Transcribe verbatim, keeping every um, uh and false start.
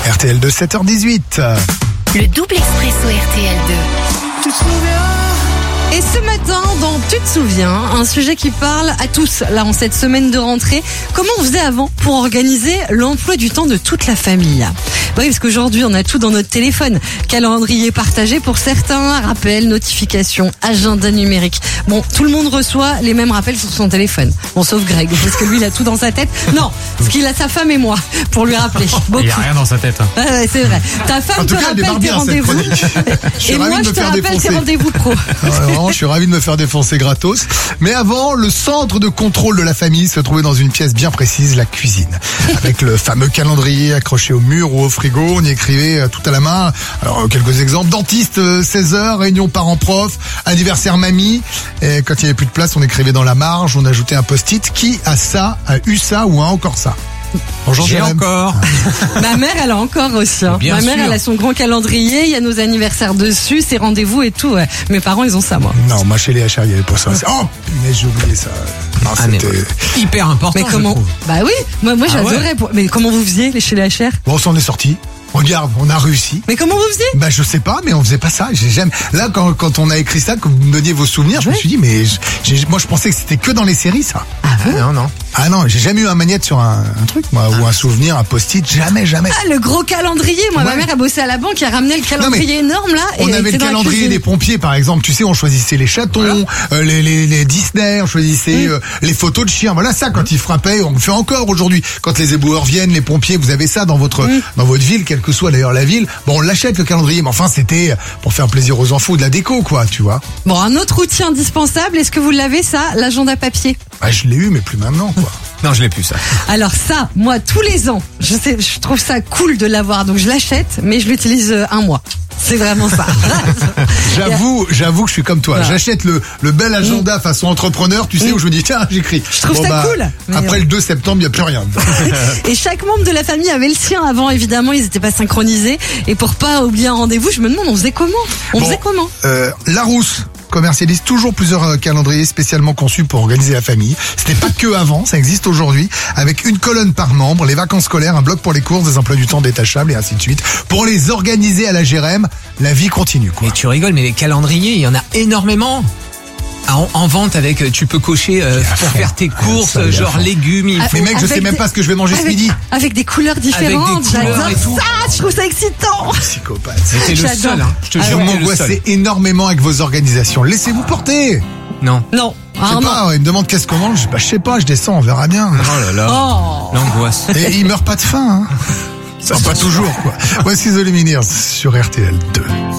R T L deux, sept heures dix-huit. Le double expresso R T L deux. Tu te souviens ? Et ce matin, dans Tu te souviens, un sujet qui parle à tous, là, en cette semaine de rentrée. Comment on faisait avant pour organiser l'emploi du temps de toute la famille ? Bah oui, parce qu'aujourd'hui, on a tout dans notre téléphone. Calendrier partagé pour certains, rappels, notifications, agenda numérique. Bon, tout le monde reçoit les mêmes rappels sur son téléphone. Bon, sauf Greg, parce que lui, il a tout dans sa tête. Non, parce qu'il a sa femme et moi, pour lui rappeler. Beaucoup. Il n'y a rien dans sa tête. Hein. Ouais, ouais, c'est vrai. Ta femme te rappelle tes rendez-vous. Et moi, je te rappelle tes rendez-vous pro. Vraiment, je suis ravi de me faire défoncer gratos. Mais avant, le centre de contrôle de la famille se trouvait dans une pièce bien précise, la cuisine. Avec le fameux calendrier accroché au mur ou au frigo, on y écrivait tout à la main. Alors, quelques exemples. Dentiste, seize heures, réunion parents-prof, anniversaire mamie. Et quand il n'y avait plus de place, on écrivait dans la marge, on ajoutait un post-it. Qui a ça, a eu ça ou a encore ça? Bonjour, J'ai encore. Ma mère, elle a encore aussi. Hein. Bien Ma mère, sûr. elle a son grand calendrier, il y a nos anniversaires dessus, ses rendez-vous et tout. Ouais. Mes parents, ils ont ça, moi. Non, moi chez les H R, il n'y avait pas ça. Oh, mais j'ai oublié ça. Non, Ah, mais c'était... hyper important. Mais comment je trouve. Bah oui, moi, moi Ah j'adorais. ouais. pour- Mais comment vous faisiez les- chez les H R? Bon, on s'en est sorti. Regarde, on a réussi. Mais comment vous faisiez? Bah, je sais pas, mais on faisait pas ça. J'ai jamais. Là, quand, quand on a écrit ça, que vous me donniez vos souvenirs, je me Ouais. suis dit, mais j'ai- moi, je pensais que c'était que dans les séries, ça. Ah bon? Non, non. Ah non, j'ai jamais eu un magnète sur un, un truc, moi, ou un souvenir, un post-it, jamais, jamais. Ah, le gros calendrier. Moi, ma Ouais. mère a bossé à la banque, elle a ramené le calendrier énorme là. On et avait était le dans la calendrier cuisine. des pompiers, par exemple. Tu sais, on choisissait les chatons, euh, les, les, les Disney, on choisissait Mm. euh, les photos de chiens. Voilà ça, quand ils frappaient, on le fait encore aujourd'hui. Quand les éboueurs viennent, les pompiers, vous avez ça dans votre Mm. dans votre ville, quelle que soit d'ailleurs la ville. Bon, on l'achète le calendrier, mais enfin, c'était pour faire plaisir aux enfants, de la déco, quoi, tu vois. Bon, un autre outil indispensable, est-ce que vous l'avez ça? L'agenda papier. Bah, je l'ai eu, mais plus maintenant, quoi. Non, je l'ai plus ça. Alors ça, moi, tous les ans, je sais, je trouve ça cool de l'avoir, donc je l'achète, mais je l'utilise euh, un mois. C'est vraiment ça. J'avoue, j'avoue que je suis comme toi. Voilà. J'achète le, le bel agenda façon entrepreneur, tu sais, Mm. où je me dis, tiens, j'écris. Je trouve ça cool, mais Après ouais. le deux septembre, il n'y a plus rien. Et chaque membre de la famille avait le sien avant, évidemment, ils n'étaient pas synchronisés. Et pour pas oublier un rendez-vous, je me demande, on faisait comment? On Bon, faisait comment? euh, Larousse commercialise toujours plusieurs euh, calendriers spécialement conçus pour organiser la famille. C'était pas que avant, ça existe aujourd'hui, avec une colonne par membre, les vacances scolaires, un bloc pour les courses, des emplois du temps détachables et ainsi de suite. Pour les organiser à la G R M, la vie continue, quoi. Mais tu rigoles, mais les calendriers, il y en a énormément. Ah, En, en vente avec, euh, tu peux cocher euh, à pour fond. faire tes courses, Ça, il y a à genre fond. légumes. Il Ah, faut... Mais mec, je sais Avec même des- pas ce que je vais manger ce avec, midi. avec des couleurs différentes, couleurs j'adore et tout. ça, je trouve ça excitant. Psychopathe. T'es le J'adore. seul, hein. Je te Ah jure, Vous t'es le m'angoissez seul. énormément avec vos organisations. Laissez-vous porter. Non. Non, Je sais ah, non. pas, il me demande qu'est-ce qu'on mange. Bah, je sais pas, je descends, on verra bien. Oh là là. Oh. L'angoisse. Et il meurt pas de faim, hein. Ça, pas toujours, quoi. Voici The Lumineers sur R T L deux.